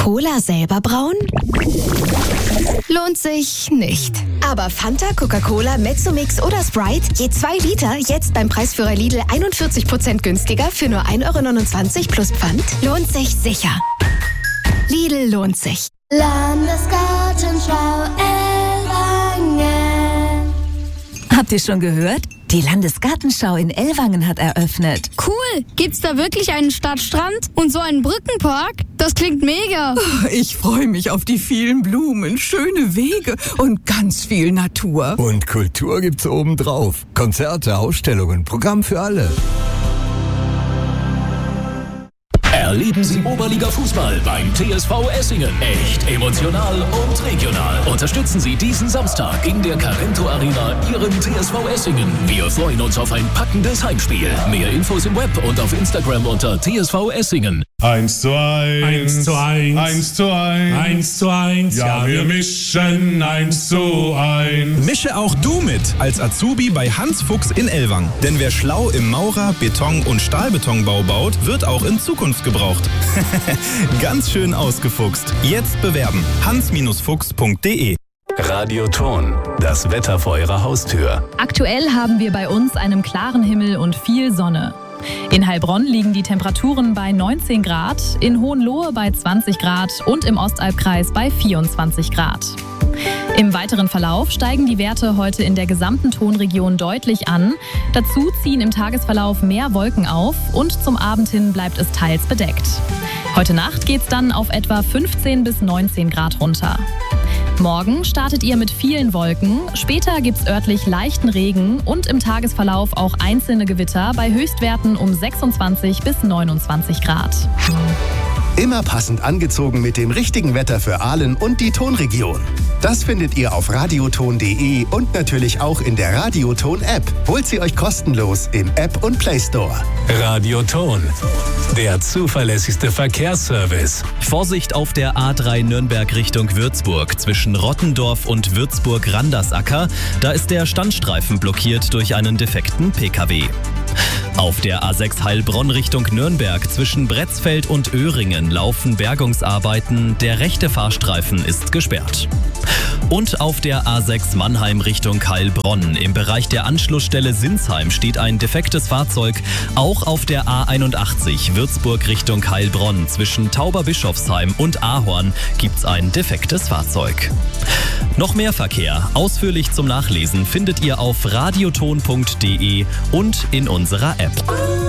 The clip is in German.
Cola selber brauen? Lohnt sich nicht. Aber Fanta, Coca-Cola, Mezzomix oder Sprite, je 2 Liter, jetzt beim Preisführer Lidl 41% günstiger für nur 1,29 € plus Pfand? Lohnt sich sicher. Lidl lohnt sich. Landesgartenschau Ellwangen. Habt ihr schon gehört? Die Landesgartenschau in Ellwangen hat eröffnet. Cool! Gibt's da wirklich einen Stadtstrand und so einen Brückenpark? Das klingt mega! Ich freue mich auf die vielen Blumen, schöne Wege und ganz viel Natur. Und Kultur gibt's obendrauf. Konzerte, Ausstellungen, Programm für alle. Erleben Sie Oberliga-Fußball beim TSV Essingen. Echt, emotional und regional. Unterstützen Sie diesen Samstag in der Carento Arena Ihren TSV Essingen. Wir freuen uns auf ein packendes Heimspiel. Mehr Infos im Web und auf Instagram unter TSV Essingen. 1:1. 1:1. 1:1. 1:1. Ja, wir mischen 1:1. Mische auch du mit als Azubi bei Hans Fuchs in Ellwangen. Denn wer schlau im Maurer-, Beton- und Stahlbetonbau baut, wird auch in Zukunft gebraucht. Ganz schön ausgefuchst. Jetzt bewerben. hans-fuchs.de. Radioton, das Wetter vor Ihrer Haustür. Aktuell haben wir bei uns einen klaren Himmel und viel Sonne. In Heilbronn liegen die Temperaturen bei 19 Grad, in Hohenlohe bei 20 Grad und im Ostalbkreis bei 24 Grad. Im weiteren Verlauf steigen die Werte heute in der gesamten Tonregion deutlich an. Dazu ziehen im Tagesverlauf mehr Wolken auf und zum Abend hin bleibt es teils bedeckt. Heute Nacht geht's dann auf etwa 15 bis 19 Grad runter. Morgen startet ihr mit vielen Wolken, später gibt's örtlich leichten Regen und im Tagesverlauf auch einzelne Gewitter bei Höchstwerten um 26 bis 29 Grad. Immer passend angezogen mit dem richtigen Wetter für Aalen und die Tonregion. Das findet ihr auf radioton.de und natürlich auch in der Radioton-App. Holt sie euch kostenlos im App- und Play-Store. Radioton, der zuverlässigste Verkehrsservice. Vorsicht auf der A3 Nürnberg Richtung Würzburg zwischen Rottendorf und Würzburg-Randersacker. Da ist der Standstreifen blockiert durch einen defekten PKW. Auf der A6 Heilbronn Richtung Nürnberg zwischen Bretzfeld und Öhringen laufen Bergungsarbeiten. Der rechte Fahrstreifen ist gesperrt. Und auf der A6 Mannheim Richtung Heilbronn im Bereich der Anschlussstelle Sinsheim steht ein defektes Fahrzeug. Auch auf der A81 Würzburg Richtung Heilbronn zwischen Tauberbischofsheim und Ahorn gibt's ein defektes Fahrzeug. Noch mehr Verkehr, ausführlich zum Nachlesen, findet ihr auf radioton.de und in unserer App.